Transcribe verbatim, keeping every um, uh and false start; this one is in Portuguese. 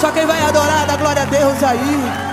Só quem vai adorar, dá glória a Deus aí.